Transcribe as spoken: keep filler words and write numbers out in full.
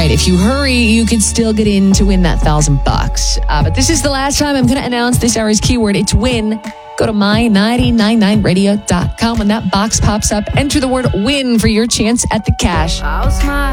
right, if you hurry, you could still get in to win that thousand bucks. Uh, but this is the last time I'm going to announce this hour's keyword. It's win. Go to my nine nine radio dot com. When that box pops up, enter the word win for your chance at the cash. I'll smile.